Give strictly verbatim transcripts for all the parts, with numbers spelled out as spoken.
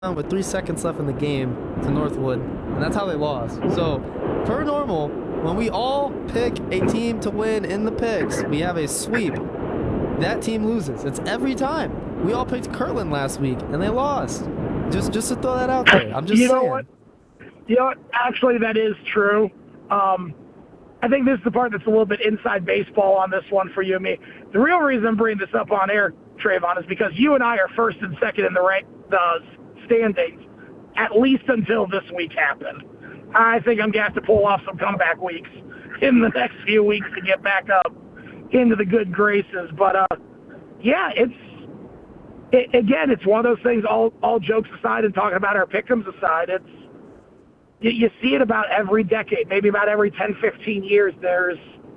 with three seconds left in the game to Northwood, and that's how they lost. So, per normal, when we all pick a team to win in the picks, we have a sweep. That team loses. It's every time. We all picked Kirtland last week, and they lost. Just, just to throw that out there. I'm just you know saying. What? You know what? Actually, that is true. Um, I think this is the part that's a little bit inside baseball on this one for you and me. The real reason I'm bringing this up on air, Trayvon, is because you and I are first and second in the rank, the standings, at least until this week happened. I think I'm going to have to pull off some comeback weeks in the next few weeks to get back up into the good graces. But, uh, yeah, it's, it, again, it's one of those things, all, all jokes aside and talking about our pick'ems aside, it's, you, you see it about every decade, maybe about every ten, fifteen years, there's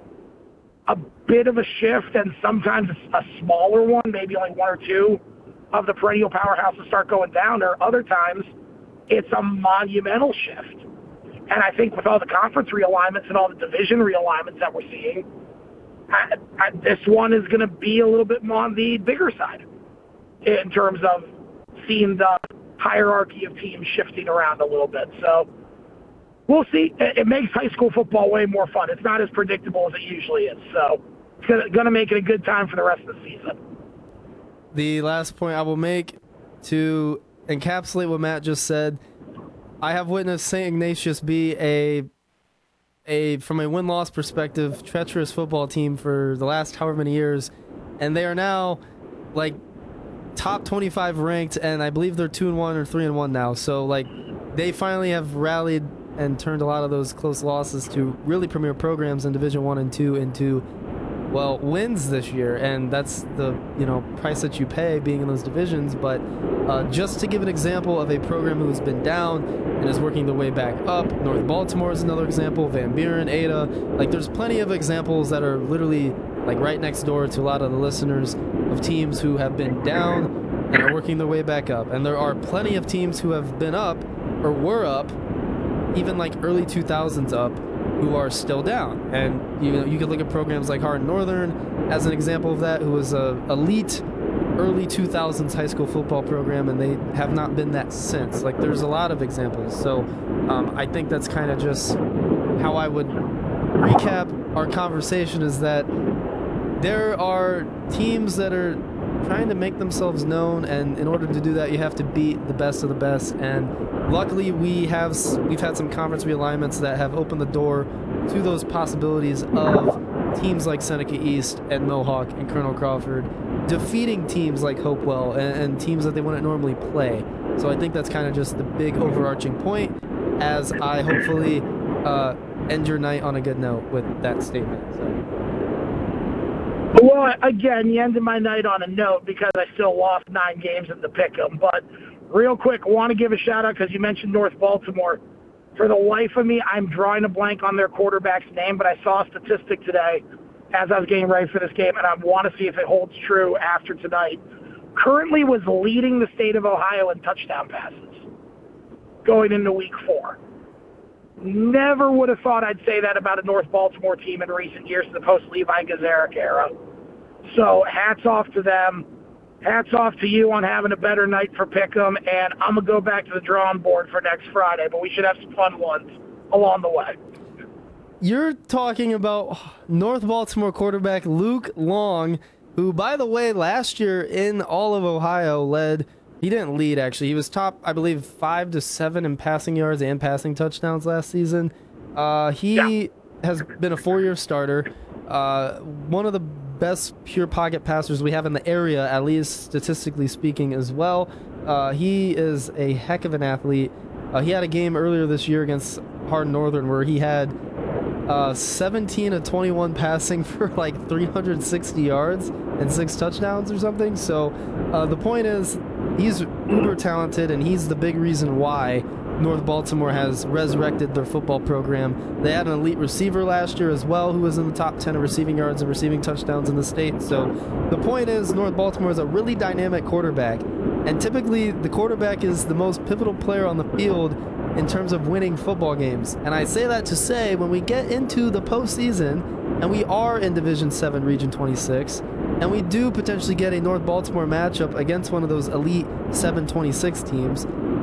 a bit of a shift, and sometimes it's a smaller one, maybe only one or two of the perennial powerhouses start going down, or other times it's a monumental shift. And I think with all the conference realignments and all the division realignments that we're seeing, I, I, this one is going to be a little bit more on the bigger side in terms of seeing the hierarchy of teams shifting around a little bit. So we'll see. It, it makes high school football way more fun. It's not as predictable as it usually is. So it's going to make it a good time for the rest of the season. The last point I will make to encapsulate what Matt just said, I have witnessed Saint Ignatius be a, a from a win-loss perspective, treacherous football team for the last however many years, and they are now like top twenty-five ranked, and I believe they're two and one or three and one now. So like they finally have rallied and turned a lot of those close losses to really premier programs in Division One and Two into, well, wins this year, and that's the you know price that you pay being in those divisions. But uh, just to give an example of a program who's been down and is working their way back up, North Baltimore is another example. Van Buren, Ada, like there's plenty of examples that are literally like right next door to a lot of the listeners of teams who have been down and are working their way back up. And there are plenty of teams who have been up or were up, even like early two thousands up, who are still down. And you know, you could look at programs like Hardin Northern as an example of that, who was a elite early two thousands high school football program, and they have not been that since. Like there's a lot of examples. So um, I think that's kind of just how I would recap our conversation, is that there are teams that are trying to make themselves known, and in order to do that, you have to beat the best of the best. And luckily, we have we've had some conference realignments that have opened the door to those possibilities of teams like Seneca East and Mohawk and Colonel Crawford defeating teams like Hopewell and, and teams that they wouldn't normally play. So I think that's kind of just the big overarching point, as I hopefully uh, end your night on a good note with that statement. So. Well, again, you ended my night on a note because I still lost nine games at the pick'em. But real quick, want to give a shout out because you mentioned North Baltimore. For the life of me, I'm drawing a blank on their quarterback's name, but I saw a statistic today as I was getting ready for this game, and I want to see if it holds true after tonight. Currently was leading the state of Ohio in touchdown passes going into week four. Never would have thought I'd say that about a North Baltimore team in recent years in the post-Levi Gazaric era. So hats off to them. Hats off to you on having a better night for Pick'em, and I'm going to go back to the drawing board for next Friday, but we should have some fun ones along the way. You're talking about North Baltimore quarterback Luke Long, who, by the way, last year in all of Ohio led – he didn't lead, actually. He was top, I believe, five to seven in passing yards and passing touchdowns last season. Uh, he yeah. has been a four-year starter. Uh, one of the best pure pocket passers we have in the area, at least statistically speaking, as well. Uh, he is a heck of an athlete. Uh, he had a game earlier this year against Hardin Northern where he had uh, seventeen of twenty-one passing for like three hundred sixty yards and six touchdowns or something. So uh, the point is, he's uber talented, and he's the big reason why North Baltimore has resurrected their football program. They had an elite receiver last year as well, who was in the top ten of receiving yards and receiving touchdowns in the state. So the point is, North Baltimore is a really dynamic quarterback, and typically the quarterback is the most pivotal player on the field in terms of winning football games. And I say that to say, when we get into the postseason, and we are in Division seven, Region twenty-six, and we do potentially get a North Baltimore matchup against one of those elite seven twenty-six teams,